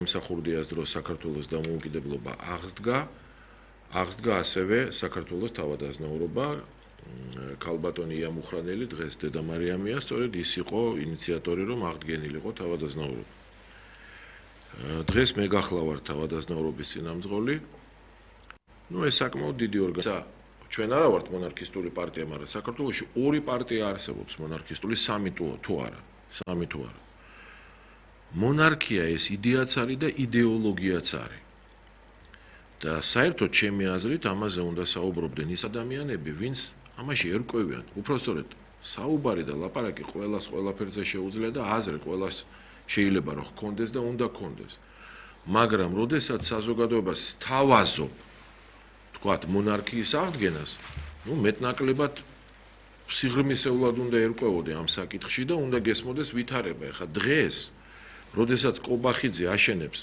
მსახურდიას დროს საქართველოს დამოუკიდებლობა აღსდგა ასევე საქართველოს თავადაზნაურობა. ქალბატონი იამუხრანელი დღეს დედამარიამია, სწორედ ის იყო ინიციატორი, რომ აღდგენილიყო თავადაზნაურობა. დღეს მე გახლავართ თავადაზნაურობის წინამძღოლი. ეს საკმაოდ დიდი ორგანიზაცია. ჩვენ არა ვართ მონარქისტული პარტია, მაგრამ საქართველოში ორი პარტია არსებობს მონარქისტული, სამი თუ არა. მონარქია ეს იდეაც არის და იდეოლოგიაც არის. და საერთოდ ჩემი აზრით ამაზე უნდა საუბრობდნენ ის ადამიანები, ვინც ამაში ერკვევიან. უпростоრედ საუბარი და ლაპარაკი ყველას ყველაფერზე შეუძლია და აზრი ყველას შეიძლება რომ ჰქონდეს და უნდა ჰქონდეს. მაგრამ როდესაც საზოგადოებას სთავაზობ თქვათ მონარქიის აღდგენას, მეტნაკლებად სიღრმისეულად უნდა ერკვევოდე ამ საკითხში და უნდა გესმოდეს ვითარება. ეხლა დღეს როდესაც კობახიძე აშენებს